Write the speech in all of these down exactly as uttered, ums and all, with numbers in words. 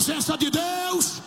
presença de Deus.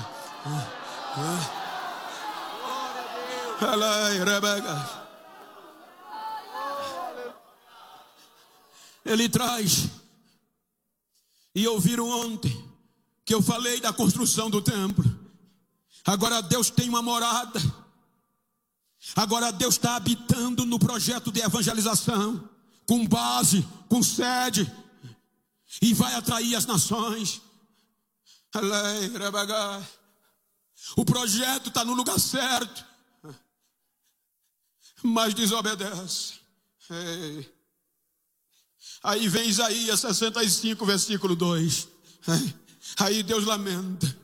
Ele traz. E ouviram ontem que eu falei da construção do templo. Agora Deus tem uma morada. Agora Deus está habitando no projeto de evangelização, com base, com sede, e vai atrair as nações. O projeto está no lugar certo, mas desobedece. Aí vem Isaías sessenta e cinco, versículo dois. Aí Deus lamenta.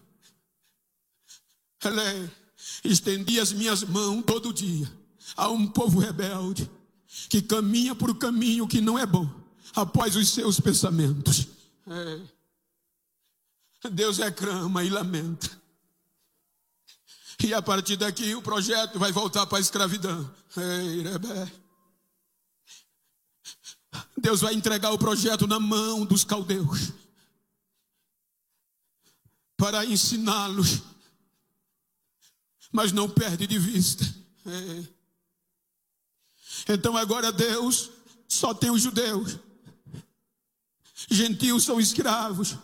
Estendi as minhas mãos todo dia a um povo rebelde, que caminha por um caminho que não é bom, após os seus pensamentos. Deus reclama e lamenta. E a partir daqui o projeto vai voltar para a escravidão. Deus vai entregar o projeto na mão dos caldeus, para ensiná-los, mas não perde de vista. Então agora Deus só tem os judeus. Gentios são escravos.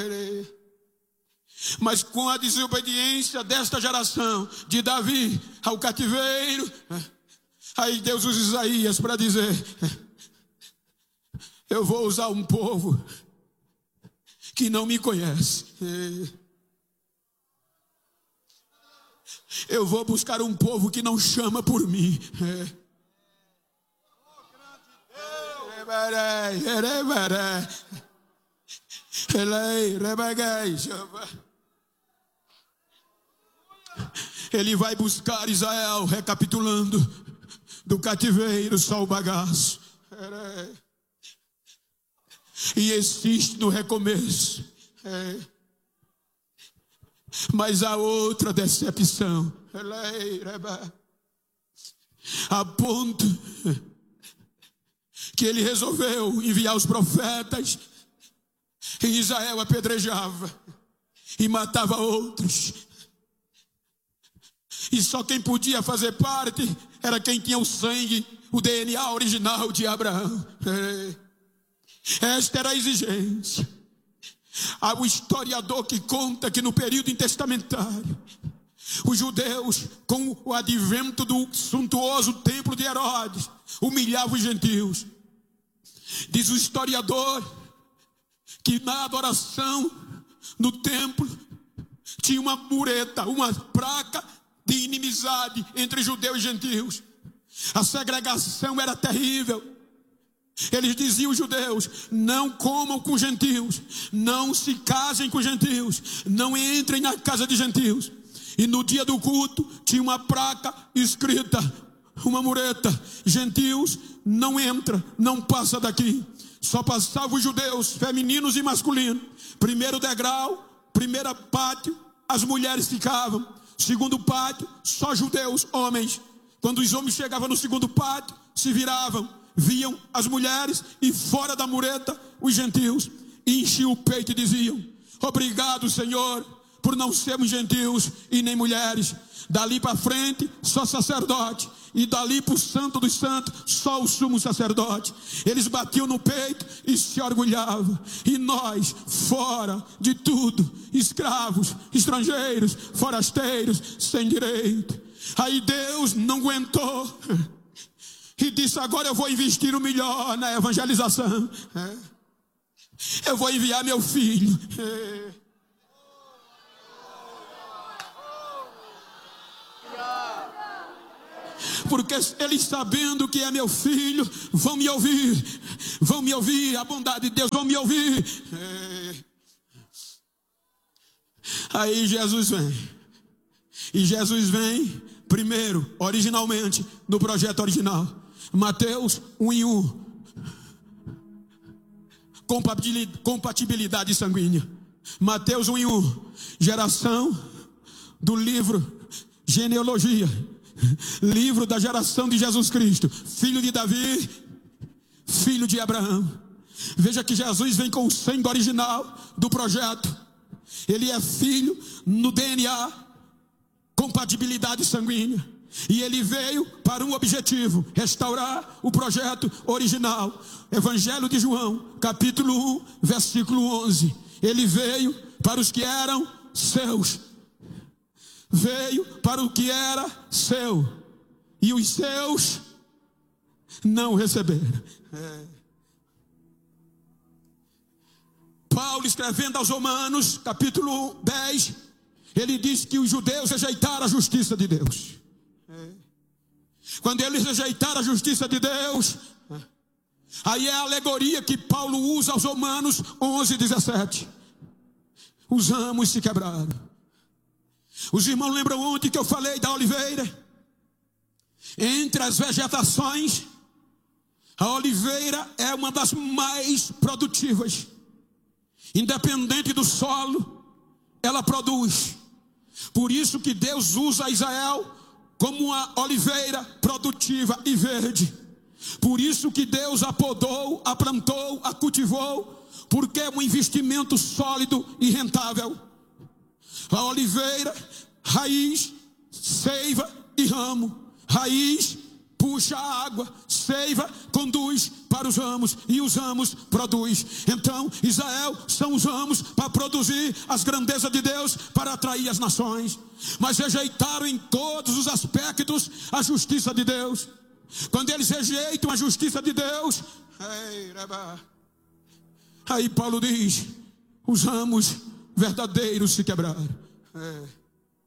Mas com a desobediência desta geração, de Davi ao cativeiro, aí Deus usa Isaías para dizer: eu vou usar um povo que não me conhece. Eu vou buscar um povo que não chama por mim. Ele vai buscar Israel, recapitulando, do cativeiro só o bagaço, e existe no recomeço. Mas há outra decepção, a ponto que ele resolveu enviar os profetas, e Israel apedrejava e matava outros, e só quem podia fazer parte era quem tinha o sangue, o D N A original de Abraão. Esta era a exigência. Há um historiador que conta que no período intertestamentário, os judeus, com o advento do suntuoso templo de Herodes, humilhavam os gentios. Diz o historiador que na adoração no templo tinha uma mureta, uma placa de inimizade entre judeus e gentios. A segregação era terrível. Eles diziam, os judeus: não comam com gentios, não se casem com gentios, não entrem na casa de gentios. E no dia do culto tinha uma placa escrita, uma mureta: gentios não entra, não passa daqui. Só passavam os judeus, femininos e masculinos. Primeiro degrau, primeiro pátio, as mulheres ficavam. Segundo pátio, só judeus, homens. Quando os homens chegavam no segundo pátio, se viravam, viam as mulheres, e fora da mureta os gentios, e enchiam o peito e diziam: obrigado, Senhor, por não sermos gentios e nem mulheres. Dali para frente só sacerdote, e dali para o santo dos santos só o sumo sacerdote. Eles batiam no peito e se orgulhavam. E nós, fora de tudo, escravos, estrangeiros, forasteiros, sem direito. Aí Deus não aguentou e disse: agora eu vou investir o melhor na evangelização. Eu vou enviar meu filho. Porque eles, sabendo que é meu filho, vão me ouvir. Vão me ouvir, a bondade de Deus, vão me ouvir. Aí Jesus vem. E Jesus vem primeiro, originalmente, no projeto original. Mateus um em um. Compatibilidade sanguínea. Mateus um em um. Geração do livro Genealogia. Livro da geração de Jesus Cristo, filho de Davi, filho de Abraão. Veja que Jesus vem com o sangue original do projeto. Ele é filho no D N A, compatibilidade sanguínea. E ele veio para um objetivo: restaurar o projeto original. Evangelho de João, capítulo um, versículo onze. Ele veio para os que eram seus. Veio para o que era seu. E os seus não receberam. É. Paulo, escrevendo aos Romanos, capítulo dez, ele diz que os judeus rejeitaram a justiça de Deus. É. Quando eles rejeitaram a justiça de Deus, aí é a alegoria que Paulo usa aos Romanos onze, dezessete. Os ramos se quebraram. Os irmãos lembram ontem que eu falei da oliveira? Entre as vegetações, a oliveira é uma das mais produtivas. Independente do solo, ela produz. Por isso que Deus usa Israel como uma oliveira produtiva e verde. Por isso que Deus a podou, a plantou, a cultivou, porque é um investimento sólido e rentável. A oliveira, raiz, seiva e ramo. Raiz puxa a água, seiva conduz para os ramos e os ramos produz. Então Israel são os ramos para produzir as grandezas de Deus, para atrair as nações. Mas rejeitaram em todos os aspectos a justiça de Deus. Quando eles rejeitam a justiça de Deus, aí Paulo diz: os ramos verdadeiros se quebraram. É.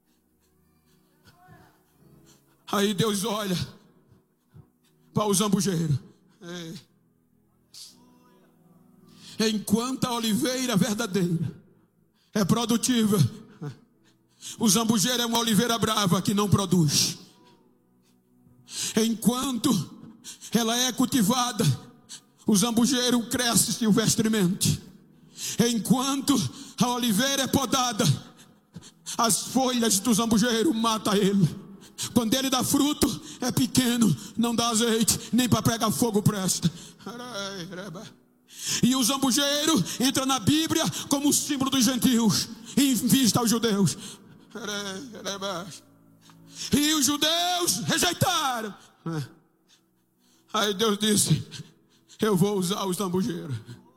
Aí Deus olha para o zambujeiro. É. Enquanto a oliveira verdadeira é produtiva, o zambujeiro é uma oliveira brava que não produz. Enquanto ela é cultivada, o zambujeiro cresce silvestremente. Enquanto a oliveira é podada, as folhas do zambujeiro matam ele. Quando ele dá fruto, é pequeno, não dá azeite, nem para pregar fogo presta. E o zambujeiro entra na Bíblia como símbolo dos gentios, em vista aos judeus. E os judeus rejeitaram. Aí Deus disse: eu vou usar o zambujeiro.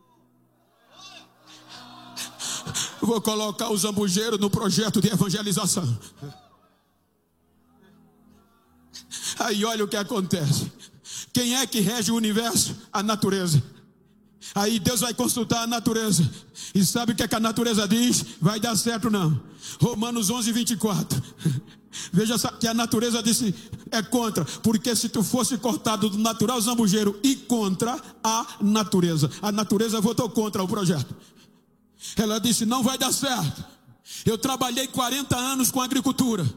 Vou colocar o zambujeiro no projeto de evangelização. Aí olha o que acontece. Quem é que rege o universo? A natureza. Aí Deus vai consultar a natureza. E sabe o que, é que a natureza diz? Vai dar certo não. Romanos onze, vinte e quatro. Veja que a natureza disse, é contra. Porque se tu fosse cortado do natural zambujeiro e contra a natureza, a natureza votou contra o projeto. Ela disse, não vai dar certo. Eu trabalhei quarenta anos com agricultura,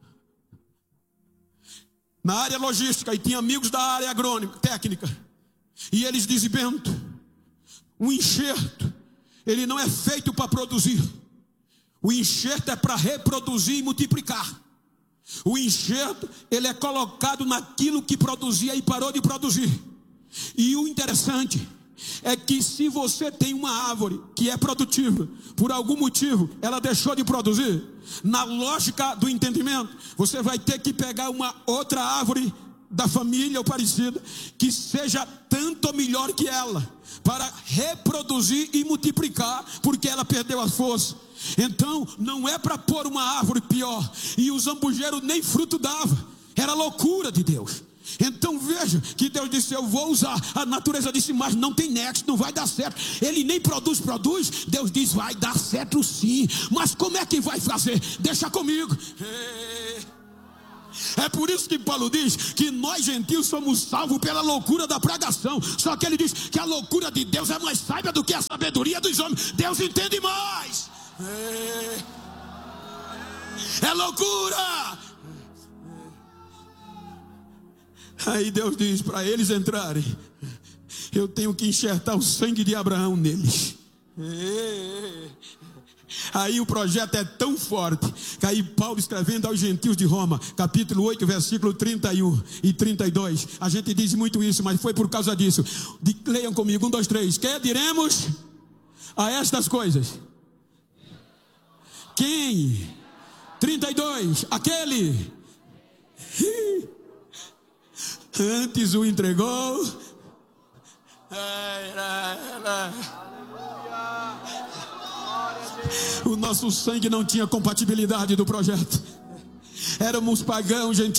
na área logística, e tinha amigos da área agrônica, técnica. E eles dizem, Bento, o enxerto, ele não é feito para produzir. O enxerto é para reproduzir e multiplicar. O enxerto, ele é colocado naquilo que produzia e parou de produzir. E o interessante é que se você tem uma árvore que é produtiva, por algum motivo ela deixou de produzir, na lógica do entendimento, você vai ter que pegar uma outra árvore da família ou parecida, que seja tanto melhor que ela, para reproduzir e multiplicar, porque ela perdeu a força. Então não é para pôr uma árvore pior. E o zambujeiro nem fruto dava, era loucura de Deus. Então veja que Deus disse, eu vou usar. A natureza disse, mas não tem nexo, não vai dar certo. Ele nem produz, produz. Deus diz, vai dar certo sim. Mas como é que vai fazer? Deixa comigo. É por isso que Paulo diz que nós gentios somos salvos pela loucura da pregação. Só que ele diz que a loucura de Deus é mais sábia do que a sabedoria dos homens. Deus entende mais. É loucura. Aí Deus diz para eles entrarem, eu tenho que enxertar o sangue de Abraão neles. Aí o projeto é tão forte que aí Paulo, escrevendo aos gentios de Roma, capítulo oito, versículo trinta e um e trinta e dois, a gente diz muito isso, mas foi por causa disso. De, leiam comigo, um, dois, três. Que diremos a estas coisas? quem? trinta e dois, aquele. Antes o entregou. O nosso sangue não tinha compatibilidade do projeto. Éramos pagãos, gentios.